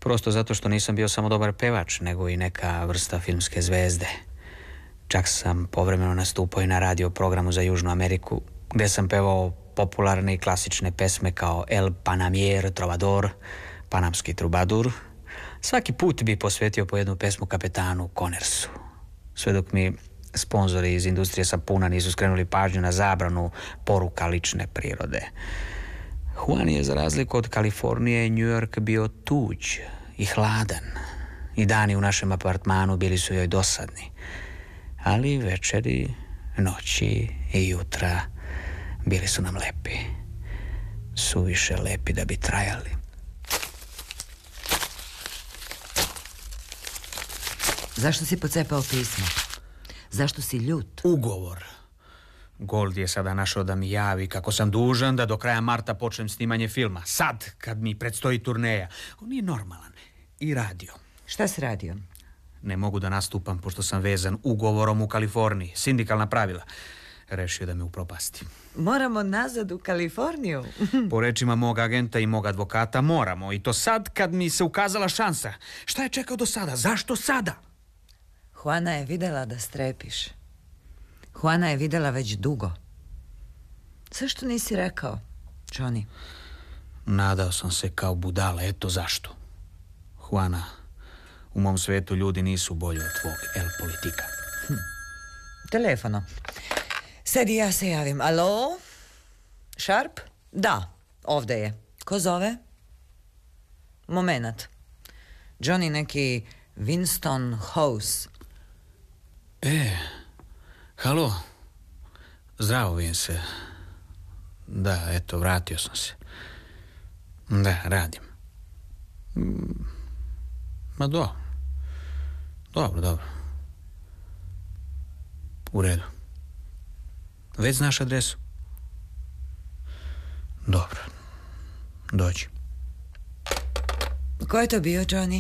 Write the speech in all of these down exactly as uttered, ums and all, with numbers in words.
Prosto zato što nisam bio samo dobar pevač, nego i neka vrsta filmske zvezde. Čak sam povremeno nastupao i na radio programu za Južnu Ameriku, gde sam pevao popularne i klasične pesme kao El Panamier Trovador, Panamski trubadur. Svaki put bi posvetio po jednu pesmu kapetanu Connersu. Sve dok mi sponzori iz industrije sapuna nisu skrenuli pažnju na zabranu poruka lične prirode. Juan je, za razliku od Kalifornije, New York bio tuđ i hladan. I dani u našem apartmanu bili su joj dosadni. Ali večeri, noći i jutra bili su nam lepi. Suviše lepi da bi trajali. Zašto si pocepao pismo? Zašto si ljut? Ugovor. Gold je sada našao da mi javi kako sam dužan da do kraja marta počnem snimanje filma. Sad, kad mi predstoji turneja. On nije normalan. I radio. Šta si radio? Ne mogu da nastupam pošto sam vezan ugovorom u Kaliforniji. Sindikalna pravila. Rešio da me upropasti. Moramo nazad u Kaliforniju. Po rečima mog agenta i mog advokata moramo. I to sad kad mi se ukazala šansa. Šta je čekao do sada? Zašto sada? Juana je videla da strepiš. Juana je videla već dugo. Zašto nisi rekao, Johnny? Nadao sam se kao budala, eto zašto. Juana, u mom svetu ljudi nisu bolji od tvog El Politika. Hm. Telefono. Sedi, ja se javim. Alo? Sharp? Da, ovde je. Ko zove? Momenat. Johnny, neki Winston House. E, halo. Zdravo, Vince. Da, eto, vratio sam se. Da, radim. Ma do. Dobro, dobro. U redu. Već znaš adresu? Dobro. Dođi. Ko je to bio, Johnny?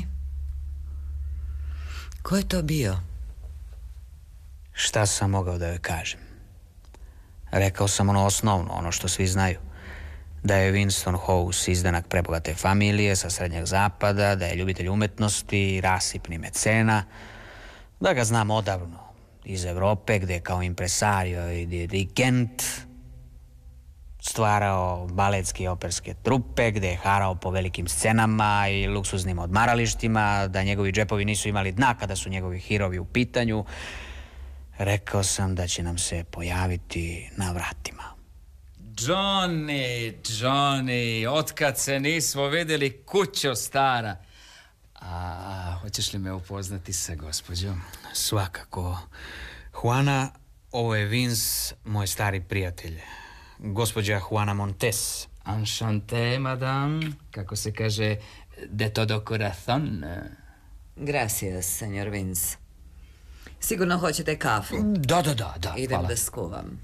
Ko je to bio? Šta sam mogao da joj kažem? Rekao sam ono osnovno, ono što svi znaju. Da je Winston House izdanak prebogate familije sa srednjeg zapada, da je ljubitelj umetnosti, rasipni mecena, da ga znam odavno iz Evrope, gde je kao impresario i dirigent stvarao baletske i operske trupe, gde je harao po velikim scenama i luksuznim odmaralištima, da njegovi džepovi nisu imali dna kada su njegovi hirovi u pitanju. Rekao sam da će nam se pojaviti na vratima. Johnny, Johnny, otkad se nismo vidjeli, kućo stara. A, hoćeš li me upoznati sa gospođom? Svakako. Juana, ovo je Vince, moj stari prijatelj. Gospođa Juana Montes. Enchanté, madame. Kako se kaže, de todo corazon. Gracias, senor Vince. Sigurno hoćete kafu? Da, da, da, da. Idem hvala. da skuvam.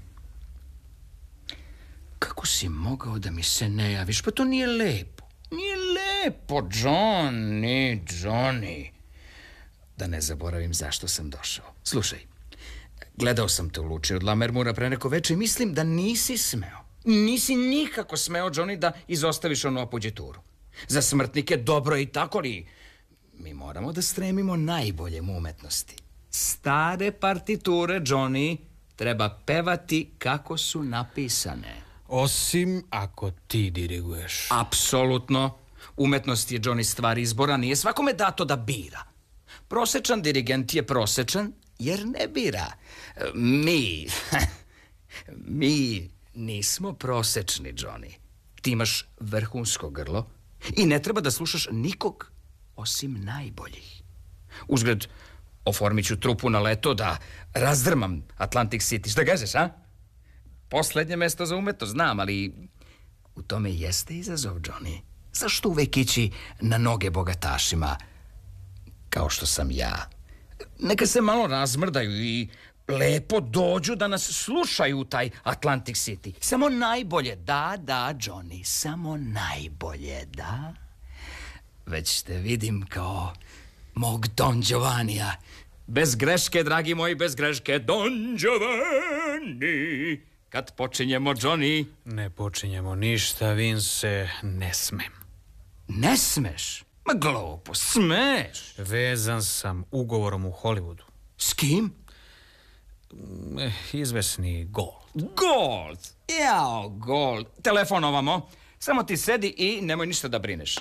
Kako si mogao da mi se ne javiš? Pa to nije lepo. Nije lepo, Johnny, Johnny. Da ne zaboravim zašto sam došao. Slušaj, gledao sam te u Luči od Lamermura pre neko veče i mislim da nisi smeo. Nisi nikako smeo, Johnny, da izostaviš onu apođeturu. Za smrtnike dobro i tako li. Mi moramo da stremimo najboljem u umetnosti. Stare partiture, Johnny, treba pevati kako su napisane. Osim ako ti diriguješ. Apsolutno. Umetnost je, Johnny, stvar izbora. Nije svakome dato da bira. Prosečan dirigent je prosečan jer ne bira. Mi, mi nismo prosečni, Johnny. Ti imaš vrhunsko grlo i ne treba da slušaš nikog osim najboljih. Uzgled, oformit ću trupu na leto da razdrmam Atlantic City. Šta kažeš, a? Poslednje mesto za umetnost, znam, ali u tome jeste izazov, Johnny. Zašto uvek ići na noge bogatašima, kao što sam ja? Neka se malo razmrdaju i lepo dođu da nas slušaju u taj Atlantic City. Samo najbolje, da, da, Johnny, samo najbolje, da. Već te vidim kao mog Don Giovannija. Bez greške, dragi moji, bez greške, Don Giovanni. Kad počinjemo, Johnny? Ne počinjemo ništa, Vince, ne smem. Ne smeš? Ma glupo, smeš. Vezan sam ugovorom u Hollywoodu. S kim? Eh, Izvesni Gold. Gold! Jao, Gold. Telefon ovamo. Samo ti sedi i nemoj ništa da brineš.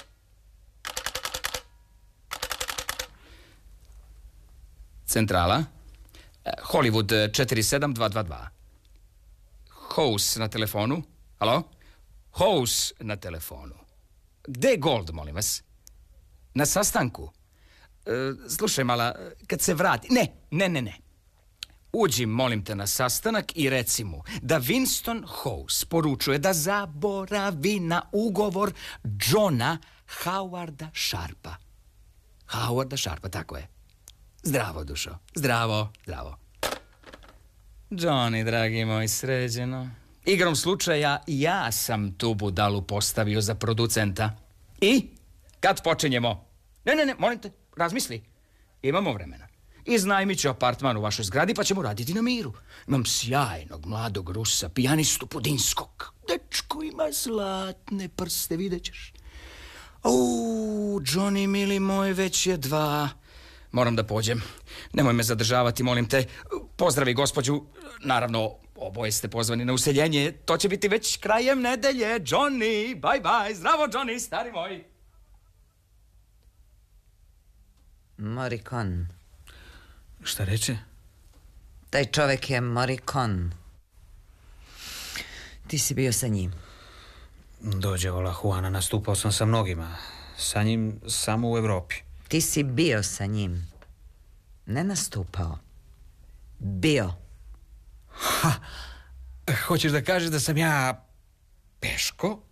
Centrala. Hollywood četiri sedam dva dva dva. House na telefonu. Halo? House na telefonu. Gde je Gold, molim vas? Na sastanku. E, slušaj, mala, kad se vrati... Ne, ne, ne, ne. Uđi, molim te, na sastanak i reci mu da Winston House poručuje da zaboravi na ugovor Johna Howarda Sharpa. Howarda Sharpa, tako je. Zdravo, dušo. Zdravo, zdravo. Johnny, dragi moj, sređeno. Igrom slučaja, ja sam tu budalu postavio za producenta. I? Kad počinjemo? Ne, ne, ne, molim te, razmisli. Imamo vremena. Iznajmit ću apartman u vašoj zgradi, pa ćemo raditi na miru. Imam sjajnog mladog Rusa, pijanistu Pudinskog. Dečko ima zlatne prste, vidjet ćeš. Uuu, Johnny, mili moj, već je dva... Moram da pođem. Nemoj me zadržavati, molim te. Pozdravi gospođu. Naravno, oboje ste pozvani na useljenje. To će biti već krajem nedelje. Johnny, bye bye. Zdravo, Johnny, stari moj. Morricone. Šta reče? Taj čovek je Morricone. Ti si bio sa njim. Dođe vola Juana, nastupao sam sa mnogima. Sa njim samo u Evropi. Ti si bio sa njim. Ne nastupao. Bio. Ha! Hoćeš da kažeš da sam ja Peško?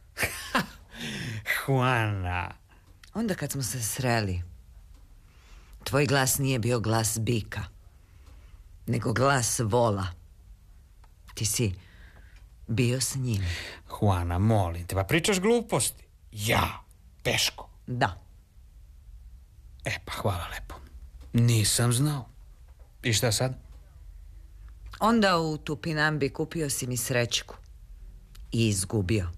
Juana. Onda kad smo se sreli, tvoj glas nije bio glas bika, nego glas vola. Ti si bio s njim. Juana, molim te, pa pričaš gluposti. Ja, Peško. Da. E, pa hvala lepo. Nisam znao. I šta sad? Onda u Tupinambi kupio si mi srećku. I izgubio.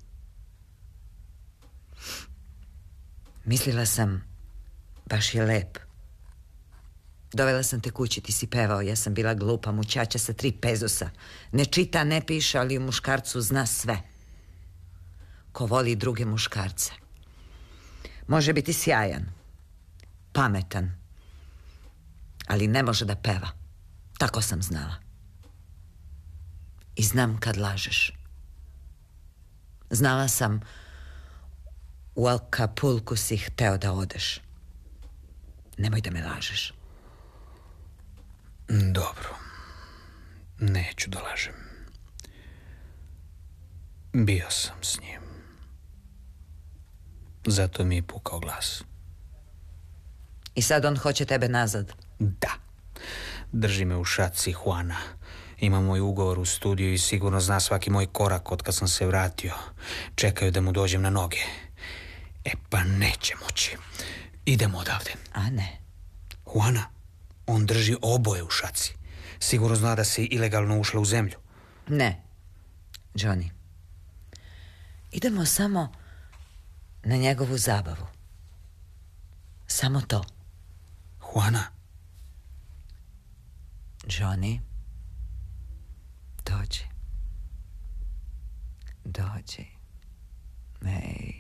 Mislila sam, baš je lep. Dovela sam te kući, ti si pevao. Ja sam bila glupa mućača sa tri pezosa. Ne čita, ne piše, ali u muškarcu zna sve. Ko voli druge muškarce. Može biti sjajan, pametan, ali ne može da peva. Tako sam znala. I znam kad lažeš. Znala sam u Acapulku si hteo da odeš. Nemoj da me lažeš. Dobro. Neću da lažem. Bio sam s njim. Zato mi je pukao glas. I sad on hoće tebe nazad. Da. Drži me u šaci, Juana. Ima moj ugovor u studiju i sigurno zna svaki moj korak od kad sam se vratio. Čekaju da mu dođem na noge. E pa neće moći. Idemo odavde. A ne. Juana, on drži oboje u šaci. Sigurno zna da si ilegalno ušla u zemlju. Ne, Johnny. Idemo samo na njegovu zabavu. Samo to. Juana. Johnny, dođi. Dođi. Ej.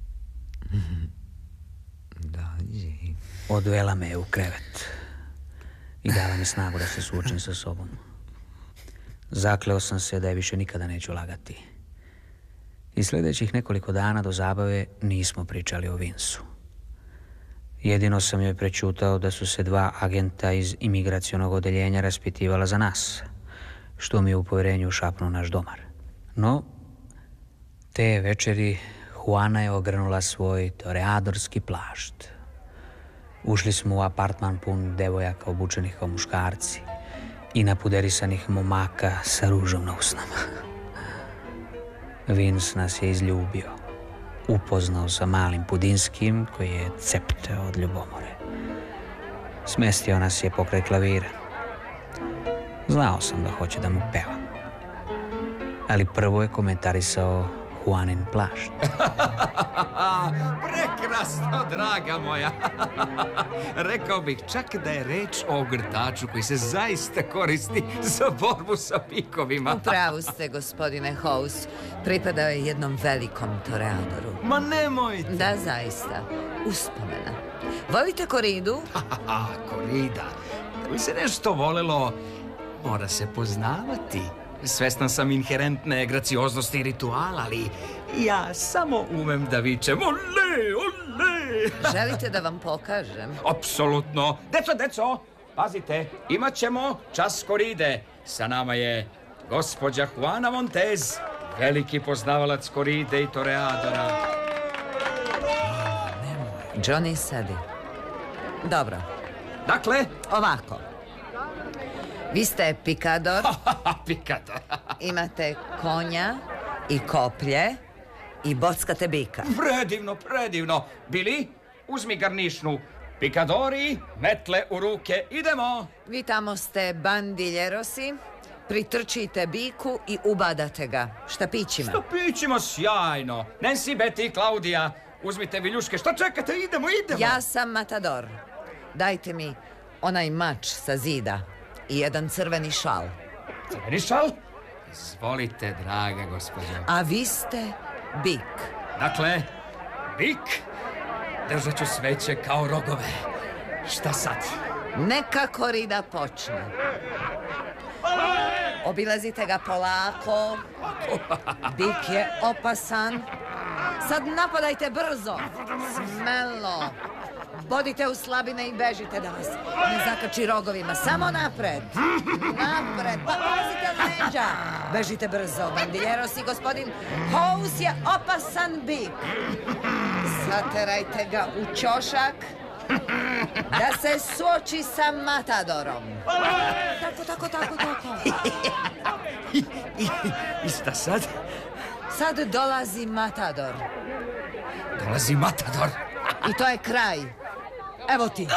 Dođi. Odvela me u krevet i dala mi snagu da se suočim sa sobom. Zakleo sam se da je više nikada neću lagati. I sljedećih nekoliko dana do zabave nismo pričali o Vinsu. Jedino sam joj prećutao da su se dva agenta iz imigracionog odeljenja raspitivala za nas, što mi je u povjerenju šapnuo naš domar. No, te večeri Juana je ogrnula svoj toreadorski plašt. Ušli smo u apartman pun devojaka obučenih kao muškarci i napuderisanih momaka sa ružom na usnama. Vince nas je izljubio. Upoznao sa malim Pudinskim koji je cepteo od ljubomore. Smestio nas je pokraj klavira. Znao sam da hoće da mu peva. Ali prvo je komentarisao Juanin plašt. Prekrasno, draga moja. Rekao bih čak da je reč o ogrtaču koji se zaista koristi za borbu sa pikovima. U pravu ste, gospodine House. Pripadao je jednom velikom toreadoru. Ma nemojte. Da, zaista. Uspomena. Volite koridu? Korida. Da bi se nešto volelo, mora se poznavati. Svestan sam inherentne gracioznosti i rituala, ali ja samo umem da vičem ole, ole. Želite da vam pokažem? Apsolutno. Deco, deco, pazite, imat ćemo čas koride. Sa nama je gospođa Juana Montez, veliki poznavalac koride i toreadora. Johnny sedi. Dobro. Dakle? Ovako. Vi ste pikador. Pikador. Imate konja i koplje i bockate bika. Predivno, predivno. Bili, uzmi garnišnu. Pikadori, metle u ruke, idemo. Vi tamo ste bandiljerosi, pritrčite biku i ubadate ga štapićima. Štapićima, sjajno. Nancy, Betty, Klaudija, uzmite viljuške. Šta čekate? Idemo, idemo. Ja sam matador. Dajte mi onaj mač sa zida i jedan crveni šal. Crveni šal? Izvolite, draga gospođo. A vi ste bik. Dakle, bik, držat ću sveće kao rogove. Šta sad? Neka korida počne. Obilazite ga polako. Bik je opasan. Sad napadajte brzo. Smelo. Bodite u slabine i bežite da vas ne zakači rogovima. Samo napred. Napred. Pa pazite od leđa. Bežite brzo. Bandiljeros i gospodin House je opasan bik. Zaterajte ga u ćošak da se suoči sa matadorom. Tako, tako, tako, tako. I, i, i šta sad? Sad dolazi matador. Dolazi matador. I to je kraj. Evo ti.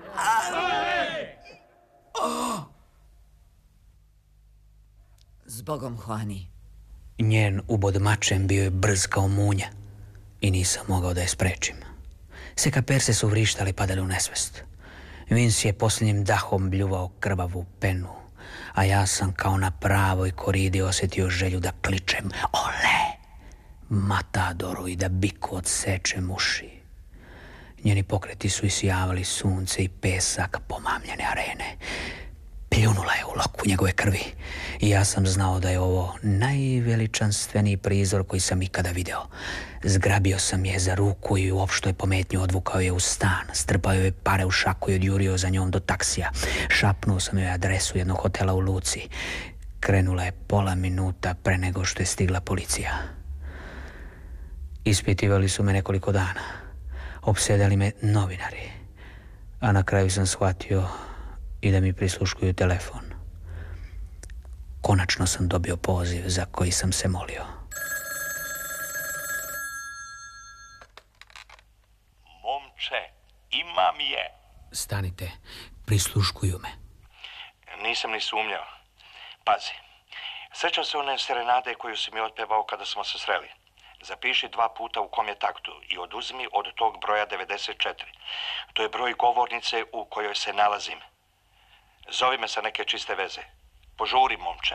Zbogom, Juani. Njen ubod mačem bio je brz kao munja i nisam mogao da je sprečim. Sekaperse su vrištali, padali u nesvest. Vince je posljednjim dahom bljuvao krvavu penu, a ja sam kao na pravoj koridi osjetio želju da kličem ole matadoru i da biku odsečem uši. Njeni pokreti su isijavali sunce i pesak pomamljene arene. Pljunula je u loku njegove krvi i ja sam znao da je ovo najveličanstveniji prizor koji sam ikada video. Zgrabio sam je za ruku i u opštoj pometnju odvukao je u stan. Strpao je pare u šaku i odjurio za njom do taksija. Šapnuo sam joj adresu jednog hotela u Luci. Krenula je pola minuta pre nego što je stigla policija. Ispitivali su me nekoliko dana. Opsedali me novinari. A na kraju sam shvatio i da mi prisluškuju telefon. Konačno sam dobio poziv za koji sam se molio. Momče, imam je. Stanite, prisluškuju me. Nisam ni sumnjao. Pazi, sećam se one serenade koju si mi otpevao kada smo se sreli. Zapiši dva puta u kom je taktu i oduzmi od tog broja devedeset četiri. To je broj govornice u kojoj se nalazim. Zovi me sa neke čiste veze. Požuri, momče.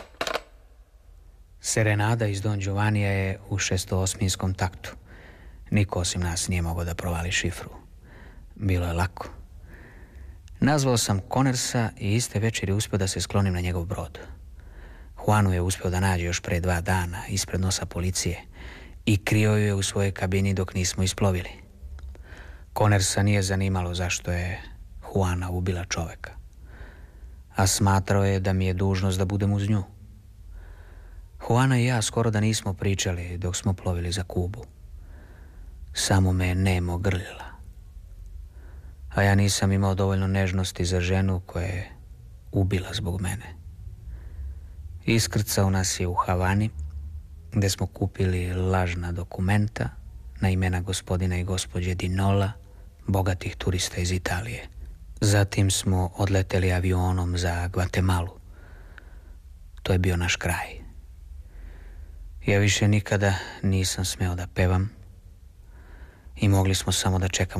Serenada iz Don Giovanija je u šestoosminskom taktu. Niko osim nas nije mogao da provali šifru. Bilo je lako. Nazvao sam Connersa i iste večeri uspio da se sklonim na njegov brod. Juanu je uspio da nađe još pre dva dana ispred nosa policije i krio ju je u svojoj kabini dok nismo isplovili. Connersa nije zanimalo zašto je Juana ubila čoveka, a smatrao je da mi je dužnost da budem uz nju. Juana i ja skoro da nismo pričali dok smo plovili za Kubu. Samo me je nemo grlila. A ja nisam imao dovoljno nežnosti za ženu koja je ubila zbog mene. Iskrcao nas je u Havani, gde smo kupili lažna dokumenta na imena gospodina i gospođe Dinola, bogatih turista iz Italije. Zatim smo odleteli avionom za Gvatemalu. To je bio naš kraj. Ja više nikada nisam smeo da pevam i mogli smo samo da čekamo